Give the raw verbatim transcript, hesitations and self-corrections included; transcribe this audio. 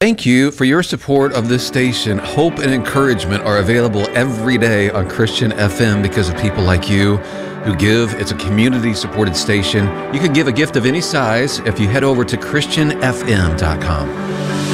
Thank you for your support of this station. Hope and encouragement are available every day on Christian F M because of people like you who give. It's a community-supported station. You can give a gift of any size if you head over to Christian F M dot com.